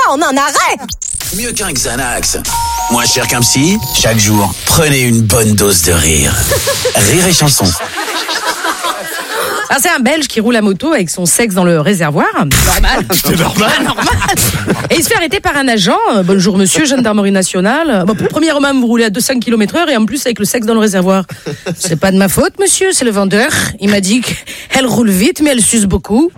on en arrête. Mieux qu'un Xanax, moins cher qu'un psy, chaque jour, prenez une bonne dose de rire. Rire et chanson. Ah, c'est un Belge qui roule à moto avec son sexe dans le réservoir. Normal. C'est normal. Et il se fait arrêter par un agent. Bonjour monsieur, gendarmerie nationale. Bon, premièrement, vous roulez à 200 km/h et en plus avec le sexe dans le réservoir. C'est pas de ma faute, monsieur, c'est le vendeur. Il m'a dit qu'elle roule vite, mais elle suce beaucoup.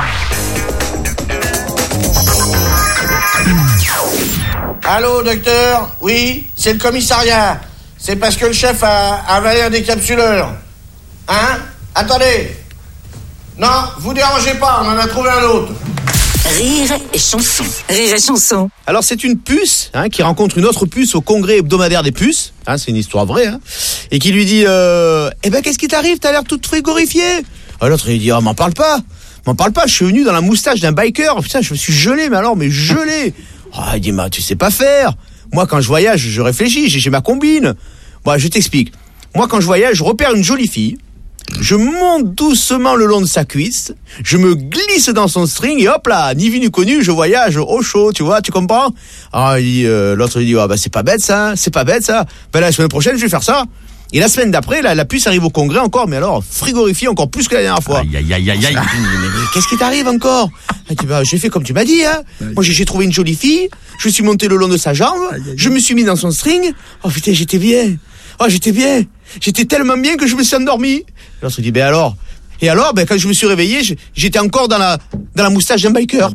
Allô, docteur? Oui, c'est le commissariat. C'est parce que le chef a avalé un décapsuleur. Hein? Attendez. Non, vous dérangez pas, on en a trouvé un autre. Rire et chanson. Rire et chanson. Alors c'est une puce qui rencontre une autre puce au congrès hebdomadaire des puces, c'est une histoire vraie, et qui lui dit qu'est-ce qui t'arrive, t'as l'air toute frigorifiée. L'autre il dit m'en parle pas, je suis venu dans la moustache d'un biker, putain je me suis gelé, mais gelé. Il dit tu sais pas faire, moi quand je voyage je réfléchis, j'ai ma combine. Bon, je t'explique, moi quand je voyage je repère une jolie fille, je monte doucement le long de sa cuisse, je me glisse dans son string et hop là, ni vu ni connu, je voyage au chaud, tu vois, tu comprends? L'autre il dit c'est pas bête ça. La semaine prochaine je vais faire ça. Et la semaine d'après, la puce arrive au congrès encore, mais alors frigorifiée encore plus que la dernière fois. Aïe. Mais qu'est-ce qui t'arrive encore? Il dit j'ai fait comme tu m'as dit, Moi j'ai trouvé une jolie fille, je suis monté le long de sa jambe, je me suis mis dans son string. Oh putain, j'étais bien. J'étais tellement bien que je me suis endormi. L'autre dit alors. Et alors, quand je me suis réveillé, j'étais encore dans la moustache d'un biker.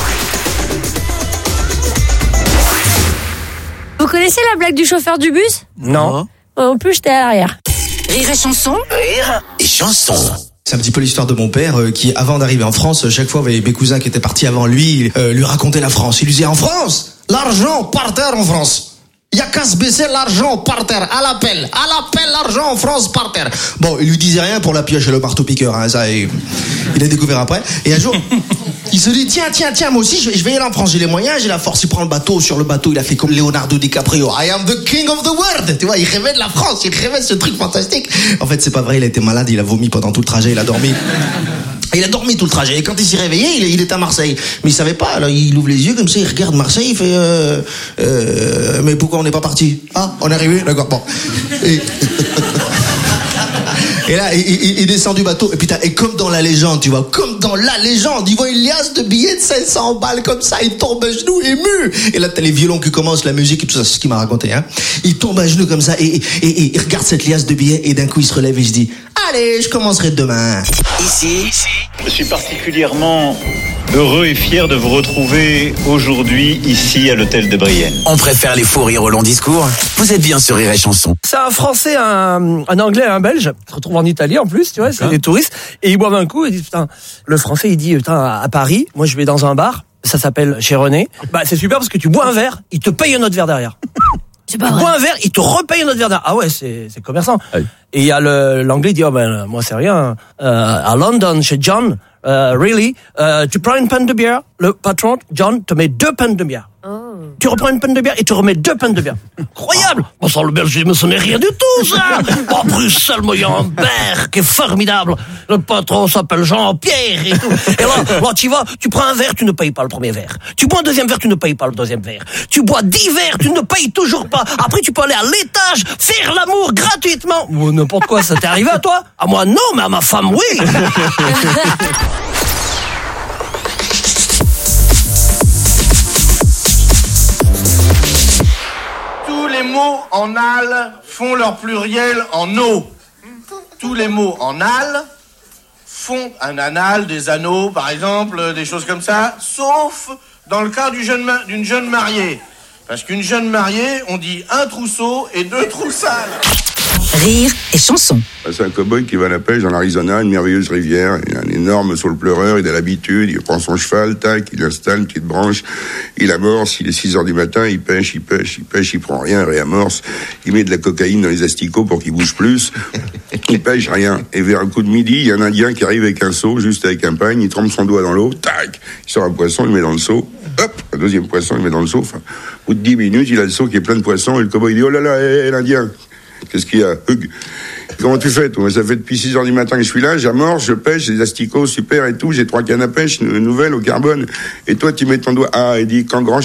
Vous connaissez la blague du chauffeur du bus? Non. En plus, j'étais à l'arrière. Rire et chanson. Rire et chanson. C'est un petit peu l'histoire de mon père qui, avant d'arriver en France, chaque fois, mes cousins qui étaient partis avant lui racontaient la France. Il lui disait, en France, l'argent par terre en France. Il y a qu'à se baisser l'argent par terre, à l'appel, l'argent en France par terre. Bon, il lui disait rien pour la pioche et le marteau-piqueur, ça, il a découvert après. Et un jour, il se dit, tiens, moi aussi, je vais aller en France, j'ai les moyens, j'ai la force, il prend le bateau, sur le bateau, il a fait comme Leonardo DiCaprio, I am the king of the world, tu vois, il rêvait de la France, il rêvait de ce truc fantastique. En fait, c'est pas vrai, il a été malade, il a vomi pendant tout le trajet, il a dormi. Il a dormi tout le trajet et quand il s'est réveillé, il était à Marseille. Mais il savait pas, alors il ouvre les yeux comme ça, il regarde Marseille, il fait mais pourquoi on n'est pas parti? On est arrivé, d'accord, bon. Et là, il descend du bateau, et putain, et comme dans la légende, tu vois, il voit une liasse de billets de 500 balles comme ça, il tombe à genoux, ému. Et là, t'as les violons qui commencent, la musique et tout ça, c'est ce qu'il m'a raconté, Il tombe à genoux comme ça, et il regarde cette liasse de billets, et d'un coup, il se relève et il se dit, allez, je commencerai demain. Ici, je suis particulièrement heureux et fier de vous retrouver aujourd'hui ici à l'hôtel de Brienne. on préfère les fous rires au long discours. Vous êtes bien sur Rire et chanson. C'est un Français, un Anglais et un Belge. Ils se retrouvent en Italie en plus, tu vois, c'est des touristes. Et ils boivent un coup et ils disent, putain, le Français il dit, putain, à Paris, moi je vais dans un bar, ça s'appelle chez René. C'est super parce que tu bois un verre, il te paye un autre verre derrière. C'est pas tu vrai. bois un verre, il te repaye un autre verre derrière. Ah ouais, c'est commerçant. Oui. Et il y a l'anglais qui dit, moi c'est rien. À London, chez John, really, tu prends une panne de bière, le patron, John, te met 2 pannes de bière. Tu reprends une panne de bière et tu remets 2 pannes de bière. Incroyable! Bon, sans le belgisme, ce n'est rien du tout, ça! En Bruxelles, moi, il y a un bar qui est formidable. Le patron s'appelle Jean-Pierre et tout. Et là, tu vas, tu prends un verre, tu ne payes pas le premier verre. Tu bois un deuxième verre, tu ne payes pas le deuxième verre. Tu bois 10 verres, tu ne payes toujours pas. Après, tu peux aller à l'étage, faire l'amour gratuitement. Ou n'importe quoi, ça t'est arrivé à toi? À moi, non, mais à ma femme, oui! Tous les mots en al font leur pluriel en o. Tous les mots en al font un anal, des anneaux, par exemple, des choses comme ça, sauf dans le cas d'une jeune mariée. Parce qu'une jeune mariée, on dit un trousseau et 2 trous sales. Rire et chanson. C'est un cow-boy qui va à la pêche dans l'Arizona, une merveilleuse rivière. Il a un énorme saule-pleureur, il a l'habitude, il prend son cheval, tac, il installe une petite branche, il amorce, il est 6h du matin, il pêche, il prend rien, il réamorce, il met de la cocaïne dans les asticots pour qu'il bouge plus, il pêche rien. Et vers un coup de midi, il y a un Indien qui arrive avec un seau, juste avec un pagne, il trempe son doigt dans l'eau, tac, il sort un poisson, il le met dans le seau, hop, un deuxième poisson, il le met dans le seau, enfin, au bout de 10 minutes, il a le seau qui est plein de poissons, et le cow-boy dit, oh là là, l'Indien, qu'est-ce qu'il y a? Comment tu fais, toi? Ça fait depuis 6h du matin que je suis là, j'amorce, je pêche, j'ai des asticots super et tout, j'ai 3 cannes à pêche nouvelles au carbone. Et toi, tu mets ton doigt, il dit, quand grand